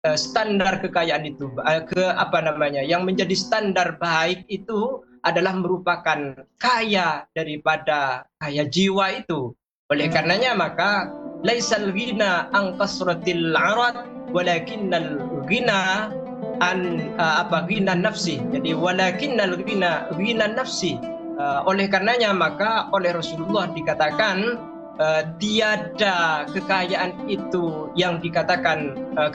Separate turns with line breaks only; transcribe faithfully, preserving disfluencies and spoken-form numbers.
uh, standar kekayaan itu, uh, ke apa namanya, yang menjadi standar baik itu adalah merupakan kaya daripada kaya jiwa itu. Oleh karenanya maka laisal ghina an kasratil arad walakinnal ghina an uh, apa ghina nafsi. Jadi walakinnal ghina ghina nafsi. Uh, oleh karenanya maka oleh Rasulullah dikatakan uh, tiada kekayaan itu yang dikatakan uh,